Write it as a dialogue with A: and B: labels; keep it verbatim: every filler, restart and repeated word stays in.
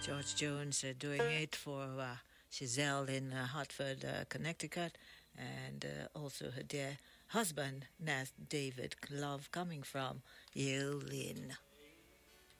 A: George Jones uh, doing it for uh, Giselle in uh, Hartford, uh, Connecticut, and uh, also her dear husband, Nas David Love, coming from Yale Lynn.